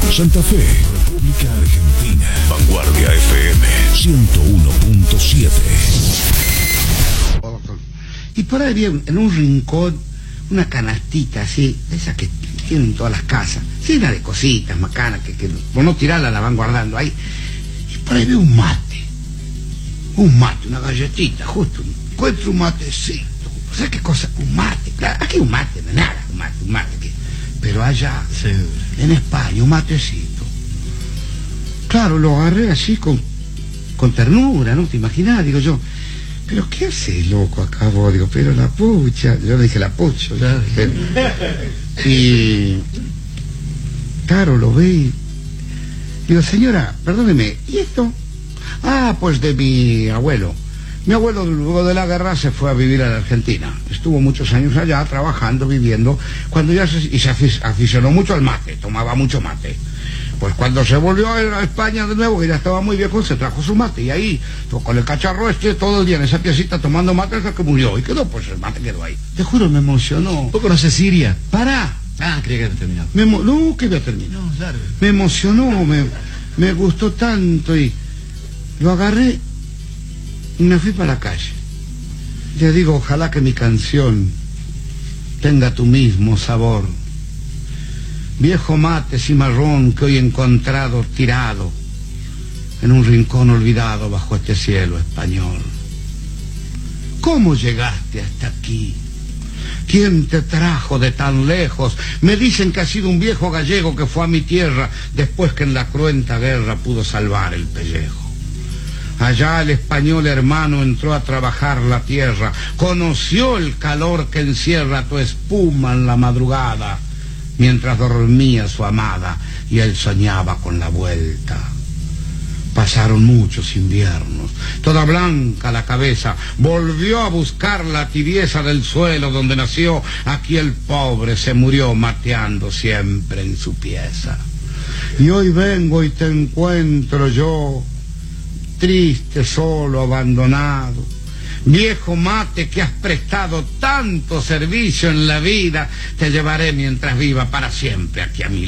Santa Fe, República Argentina. Vanguardia FM 101.7. Y por ahí había en un rincón una canastita así, esa que tienen todas las casas, llena de cositas macanas que por no tirarla la van guardando ahí. Y por ahí veo un mate, una galletita, justo, encuentro un matecito. O sea, qué cosa, un mate, claro, aquí un mate, no es nada, un mate, pero allá, en España, un matecito. Claro, lo agarré así con ternura, ¿no? ¿Te imaginas? Digo yo, ¿pero qué haces, loco, acá vos? Digo, pero la pucha, yo le dije la pucha. Claro. Y claro, lo vi. Digo, señora, perdóneme, ¿y esto? Ah, pues de mi abuelo. Mi abuelo luego de la guerra se fue a vivir a la Argentina. Estuvo muchos años allá trabajando, viviendo. Cuando ya se aficionó mucho al mate, tomaba mucho mate. Pues cuando se volvió a España de nuevo, que ya estaba muy viejo, se trajo su mate. Y ahí, con el cacharro todo el día en esa piecita tomando mate hasta que murió. Y quedó, pues el mate quedó ahí. Te juro, me emocionó. ¿Vos conocés Siria? ¡Para! Ah, creía que había terminado. No, que había terminado. No, claro. Me emocionó, me gustó tanto y lo agarré y me fui para la calle. Le digo, ojalá que mi canción tenga tu mismo sabor. Viejo mate cimarrón que hoy he encontrado tirado en un rincón olvidado bajo este cielo español. ¿Cómo llegaste hasta aquí? ¿Quién te trajo de tan lejos? Me dicen que ha sido un viejo gallego que fue a mi tierra después que en la cruenta guerra pudo salvar el pellejo. Allá el español hermano entró a trabajar la tierra, conoció el calor que encierra tu espuma en la madrugada, mientras dormía su amada y él soñaba con la vuelta. Pasaron muchos inviernos, toda blanca la cabeza, volvió a buscar la tibieza del suelo donde nació. Aquí el pobre se murió mateando siempre en su pieza. Y hoy vengo y te encuentro yo, triste, solo, abandonado. Viejo mate que has prestado tanto servicio en la vida, te llevaré mientras viva para siempre aquí a mi lado.